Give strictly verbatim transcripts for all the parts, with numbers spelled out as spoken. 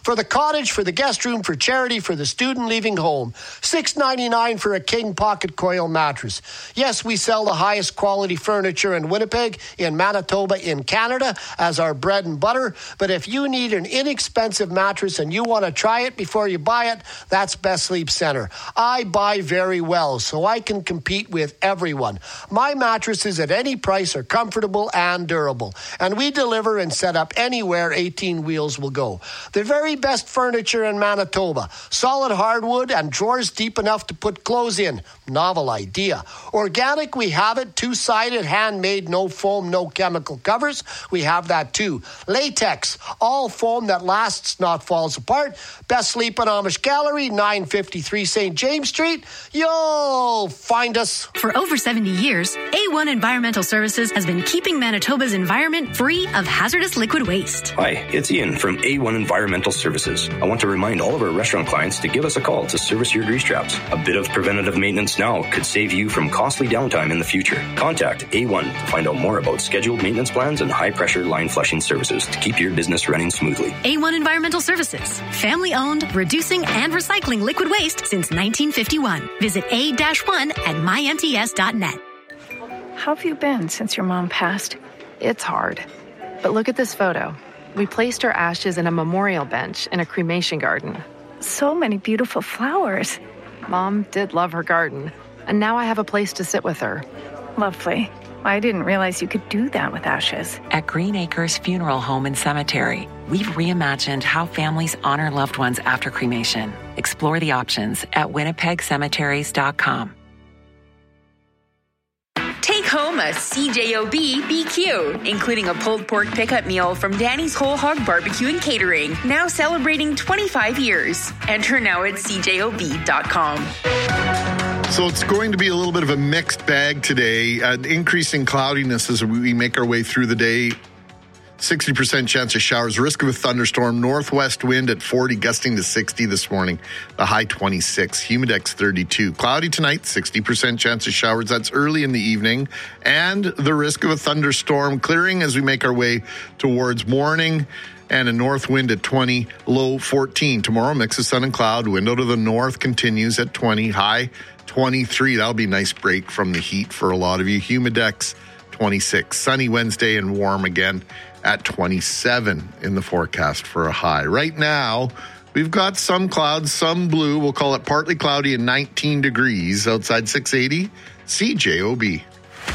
For the cottage, for the guest room, for charity, for the student leaving home. six ninety-nine for a king pocket coil mattress. Yes, we sell the highest quality furniture in Winnipeg, in Manitoba, in Canada as our bread and butter. But if you need an inexpensive mattress and you want to try it before you buy it, that's Best Sleep Center. I buy very well, so I can compete with everyone. My mattresses at any price are comfortable and durable. And we deliver and set up anywhere eighteen wheels will go. The very best furniture in Manitoba. Solid hardwood and drawers deep enough to put clothes in. Novel idea. Organic, we have it. Two-sided, handmade, no foam, no chemical covers. We have that too. Latex, all foam that lasts, not falls apart. Best Sleep in Amish Gallery, nine fifty-three Saint James Street. You'll find us. For over seventy years, A one Environmental Services has been keeping Manitoba's environment free of hazardous liquid waste. Hi, it's Ian from A one Environmental Services. I want to remind all of our restaurant clients to give us a call to service your grease traps. A bit of preventative maintenance now could save you from costly downtime in the future. Contact A one to find out more about scheduled maintenance plans and high-pressure line flushing services to keep your business running smoothly. A one Environmental Services, family-owned, reducing and recycling liquid waste since nineteen fifty-one. Visit A one at my n t s dot net. How have you been since your mom passed? It's hard. But look at this photo. We placed her ashes in a memorial bench in a cremation garden. So many beautiful flowers. Mom did love her garden, and now I have a place to sit with her. Lovely. I didn't realize you could do that with ashes. At Green Acres Funeral Home and Cemetery, we've reimagined how families honor loved ones after cremation. Explore the options at winnipeg cemeteries dot com. Take home a C J O B B Q, including a pulled pork pickup meal from Danny's Whole Hog Barbecue and Catering, now celebrating twenty-five years. Enter now at c j o b dot com. So it's going to be a little bit of a mixed bag today. An increasing cloudiness as we make our way through the day. sixty percent chance of showers, risk of a thunderstorm, northwest wind at forty, gusting to sixty this morning, the high twenty-six, humidex thirty-two. Cloudy tonight, sixty percent chance of showers, that's early in the evening, and the risk of a thunderstorm clearing as we make our way towards morning, and a north wind at twenty, low fourteen. Tomorrow, mix of sun and cloud, window to the north continues at twenty, high twenty-three. That'll be a nice break from the heat for a lot of you. Humidex twenty-six, sunny Wednesday and warm again at twenty-seven in the forecast for a high. Right now, we've got some clouds, some blue. We'll call it partly cloudy and nineteen degrees outside six eighty C J O B.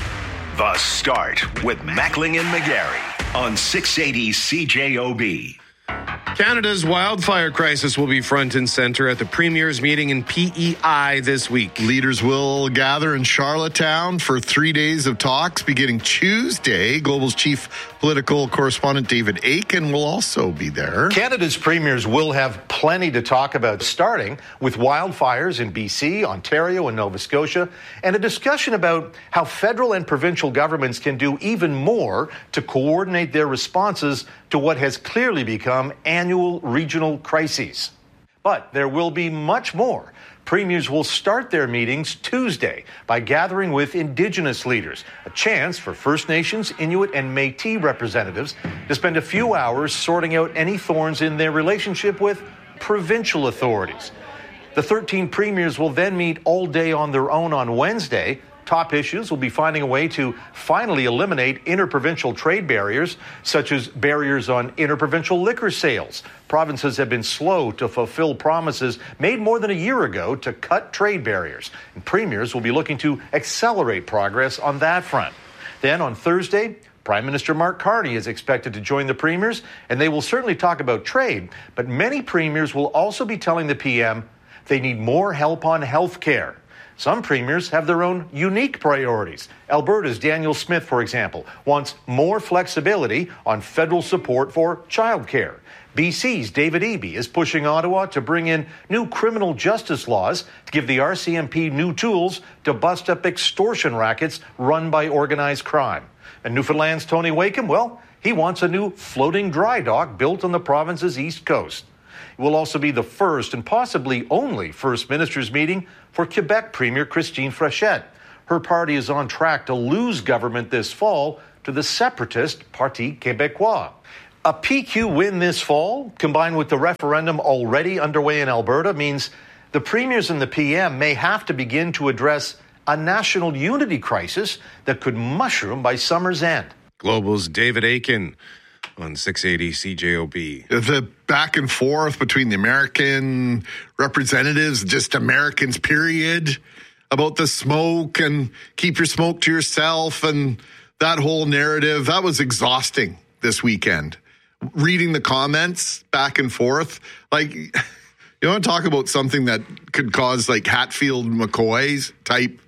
The Start with Mackling and McGarry on six eighty C J O B. Canada's wildfire crisis will be front and center at the Premier's meeting in P E I this week. Leaders will gather in Charlottetown for three days of talks beginning Tuesday. Global's chief political correspondent David Akin will also be there. Canada's premiers will have plenty to talk about, starting with wildfires in B C, Ontario, and Nova Scotia, and a discussion about how federal and provincial governments can do even more to coordinate their responses to what has clearly become annual regional crises. But there will be much more. Premiers will start their meetings Tuesday by gathering with Indigenous leaders, a chance for First Nations, Inuit, and Métis representatives to spend a few hours sorting out any thorns in their relationship with provincial authorities. The thirteen premiers will then meet all day on their own on Wednesday. Top issues will be finding a way to finally eliminate interprovincial trade barriers, such as barriers on interprovincial liquor sales. Provinces have been slow to fulfill promises made more than a year ago to cut trade barriers, and premiers will be looking to accelerate progress on that front. Then on Thursday, Prime Minister Mark Carney is expected to join the premiers, and they will certainly talk about trade, but many premiers will also be telling the P M they need more help on health care. Some premiers have their own unique priorities. Alberta's Daniel Smith, for example, wants more flexibility on federal support for childcare. B C's David Eby is pushing Ottawa to bring in new criminal justice laws to give the R C M P new tools to bust up extortion rackets run by organized crime. And Newfoundland's Tony Wakeham, well, he wants a new floating dry dock built on the province's east coast. It will also be the first and possibly only First Ministers meeting for Quebec Premier Christine Frechette. Her party is on track to lose government this fall to the separatist Parti Québécois. A P Q win this fall, combined with the referendum already underway in Alberta, means the premiers and the P M may have to begin to address a national unity crisis that could mushroom by summer's end. Global's David Aiken on six eighty C J O B. The back and forth between the American representatives, just Americans, period, about the smoke and keep your smoke to yourself and that whole narrative, that was exhausting this weekend. Reading the comments back and forth, like, you want to talk about something that could cause like Hatfield McCoy's type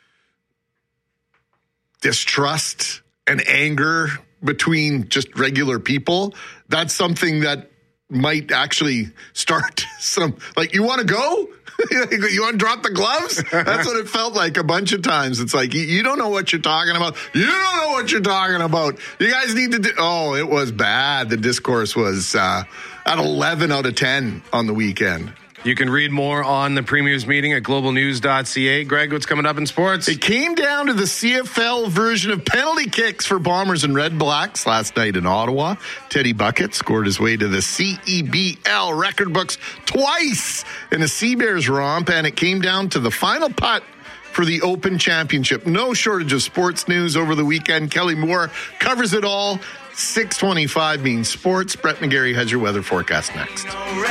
distrust and anger between just regular people. That's something that might actually start some, like, you want to go? You want to drop the gloves? That's what it felt like a bunch of times. It's like, you, you don't know what you're talking about. You don't know what you're talking about. You guys need to do. Oh, it was bad. The discourse was uh, at eleven out of ten on the weekend. You can read more on the Premier's meeting at global news dot c a. Greg, what's coming up in sports? It came down to the C F L version of penalty kicks for Bombers and Red Blacks last night in Ottawa. Teddy Bucket scored his way to the C E B L record books twice in a Sea Bears romp, and it came down to the final putt for the Open Championship. No shortage of sports news over the weekend. Kelly Moore covers it all. six twenty-five means sports. Brett McGarry has your weather forecast next.